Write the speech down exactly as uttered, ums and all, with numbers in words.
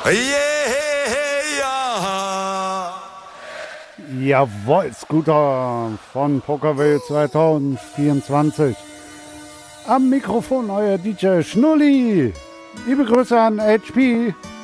Yeah, ja. Jawohl, Scooter von Pokerville zwanzig vierundzwanzig. Am Mikrofon euer D J Schnulli. Liebe Grüße an H P.